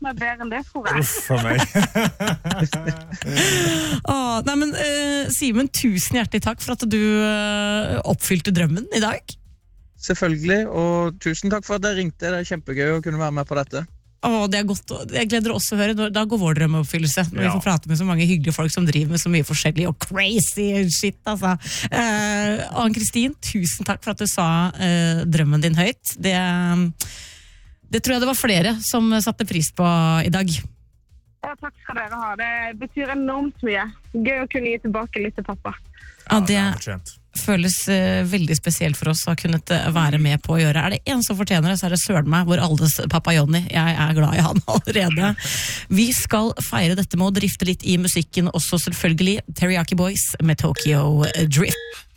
enda bedre enn det, tror jeg. Uff for meg. Nei, men Simen, tusen hjertelig takk for at du oppfylte drømmen i dag. Selvfølgelig, og tusen takk for at dere ringte. Det er kjempegøy å kunne være med på dette. Det er godt, jeg gleder også å høre. Da går vår drømmeoppfyllelse når vi får prate med så mange hyggelige folk som driver med så mye forskjellig og crazy shit, altså. Ann-Kristin, tusen takk for at du sa drømmen din høyt. Det tror jeg det var flere som satte pris på i dag. Ja, takk skal dere ha. Det betyr enormt mye. Gøy å kunne gi tilbake litt til pappa. Det føles veldig spesielt for oss å ha kunnet være med på å gjøre. Er det en som fortjener det, så er det søren meg vår alles pappa Johnny. Jeg er glad i han allerede. Vi skal feire dette med å drifte litt i musikken også, selvfølgelig. Teriyaki Boys med Tokyo Drift.